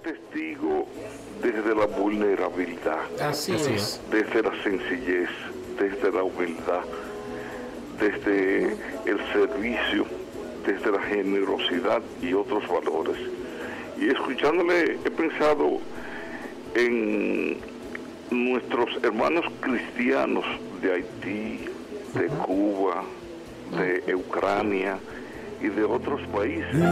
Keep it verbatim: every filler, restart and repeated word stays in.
testigo desde la vulnerabilidad, Así es. desde la sencillez, desde la humildad, desde el servicio, desde la generosidad y otros valores. Y escuchándole he pensado en nuestros hermanos cristianos de Haití, de Cuba, de Ucrania y de otros países.